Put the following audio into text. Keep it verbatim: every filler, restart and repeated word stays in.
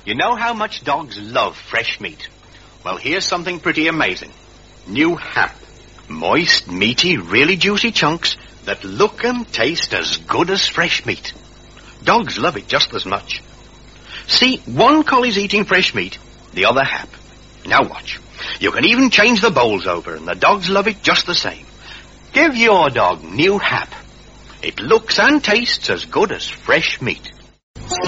You know how much dogs love fresh meat. Well, here's something pretty amazing. New Hap. Moist, meaty, really juicy chunks that look and taste as good as fresh meat. Dogs love it just as much. See, one collie's eating fresh meat, the other Hap. Now watch. You can even change the bowls over, and the dogs love it just the same. Give your dog New Hap. It looks and tastes as good as fresh meat.